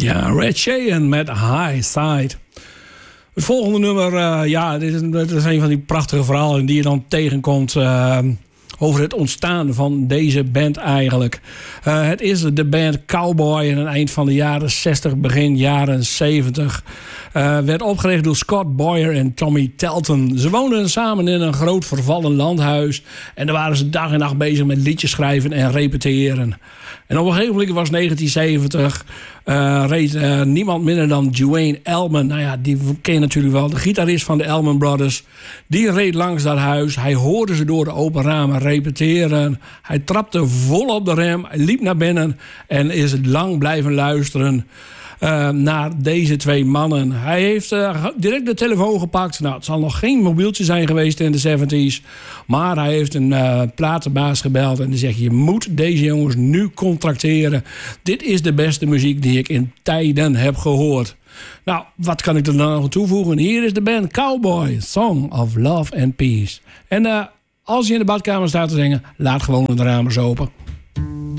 Ja, Red Sheeran met High Side. Het volgende nummer, dit is een van die prachtige verhalen die je dan tegenkomt over het ontstaan van deze band eigenlijk. Het is de band Cowboy in het eind van de jaren 60, begin jaren 70. Werd opgericht door Scott Boyer en Tommy Telton. Ze woonden samen in een groot vervallen landhuis. En daar waren ze dag en nacht bezig met liedjes schrijven en repeteren. En op een gegeven moment was 1970... reed niemand minder dan Duane Allman. Nou ja, die ken je natuurlijk wel. De gitarist van de Allman Brothers. Die reed langs dat huis. Hij hoorde ze door de open ramen repeteren. Hij trapte vol op de rem. Hij liep naar binnen. En is lang blijven luisteren naar deze twee mannen. Hij heeft direct de telefoon gepakt. Nou, het zal nog geen mobieltje zijn geweest in de 70s. Maar hij heeft een platenbaas gebeld. En die zegt, je moet deze jongens nu contracteren. Dit is de beste muziek die ik in tijden heb gehoord. Nou, wat kan ik er dan nog toevoegen? Hier is de band Cowboy, Song of Love and Peace. En als je in de badkamer staat te zingen, laat gewoon de ramen open.